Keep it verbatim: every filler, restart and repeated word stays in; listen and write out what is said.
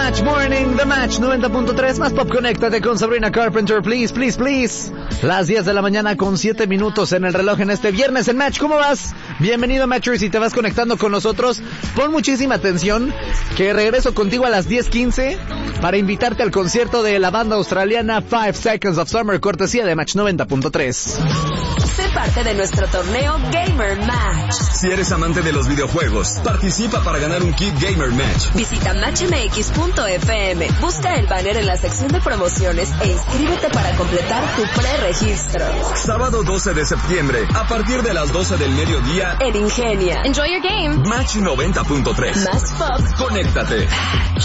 Match Morning, The Match noventa punto tres, más pop, conéctate con Sabrina Carpenter, please, please, please. Las diez de la mañana con siete minutos en el reloj en este viernes en Match. ¿Cómo vas? Bienvenido, Matcher, si te vas conectando con nosotros, pon muchísima atención, que regreso contigo a las diez quince para invitarte al concierto de la banda australiana Five Seconds of Summer, cortesía de Match noventa punto tres. Sé parte de nuestro torneo Gamer Match. Si eres amante de los videojuegos, participa para ganar un kit Gamer Match. Visita match m x punto f m, busca el banner en la sección de promociones e inscríbete para completar tu preregistro. Sábado doce de septiembre, a partir de las doce del mediodía, en Ingenia. Enjoy your game. Match noventa punto tres. Más pop. Conéctate.